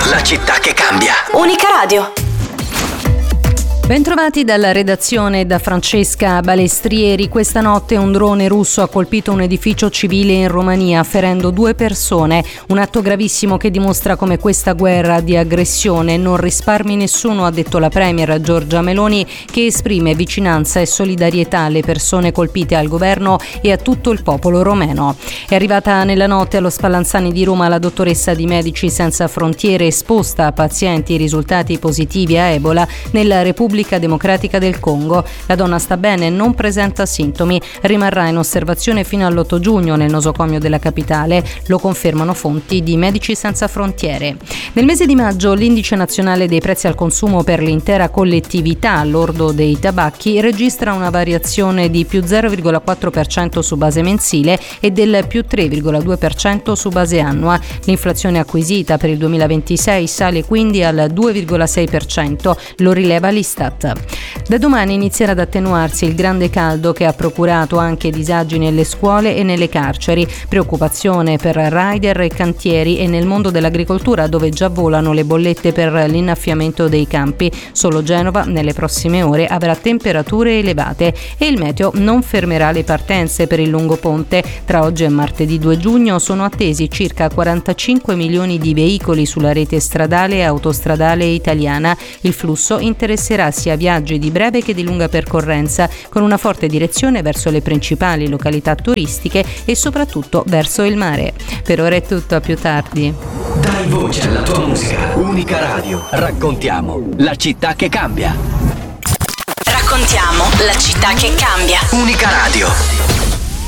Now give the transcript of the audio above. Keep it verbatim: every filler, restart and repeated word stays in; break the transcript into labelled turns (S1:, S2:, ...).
S1: La città che cambia.
S2: Unica Radio.
S3: Bentrovati dalla redazione da Francesca Balestrieri. Questa notte un drone russo ha colpito un edificio civile in Romania, ferendo due persone. Un atto gravissimo che dimostra come questa guerra di aggressione non risparmi nessuno, ha detto la premier Giorgia Meloni, che esprime vicinanza e solidarietà alle persone colpite, al governo e a tutto il popolo romeno. È arrivata nella notte allo Spallanzani di Roma la dottoressa di Medici Senza Frontiere, esposta a pazienti risultati positivi a Ebola nella Repubblica Democratica del Congo. La donna sta bene, non presenta sintomi, rimarrà in osservazione fino all'otto giugno nel nosocomio della capitale, lo confermano fonti di Medici Senza Frontiere. Nel mese di maggio l'indice nazionale dei prezzi al consumo per l'intera collettività al lordo dei tabacchi registra una variazione di più zero virgola quattro per cento su base mensile e del più tre virgola due per cento su base annua. L'inflazione acquisita per il duemilaventisei sale quindi al due virgola sei per cento, lo rileva l'Istat. Da domani inizierà ad attenuarsi il grande caldo che ha procurato anche disagi nelle scuole e nelle carceri, preoccupazione per rider e cantieri e nel mondo dell'agricoltura, dove già volano le bollette per l'innaffiamento dei campi. Solo Genova nelle prossime ore avrà temperature elevate e il meteo non fermerà le partenze per il lungo ponte. Tra oggi e martedì due giugno sono attesi circa quarantacinque milioni di veicoli sulla rete stradale e autostradale italiana. Il flusso interesserà sia viaggi di breve che di lunga percorrenza, con una forte direzione verso le principali località turistiche e soprattutto verso il mare. Per ora è tutto, a più tardi.
S1: Dai voce alla tua musica. Unica Radio. Raccontiamo la città che cambia.
S2: Raccontiamo la città che cambia.
S1: Unica Radio.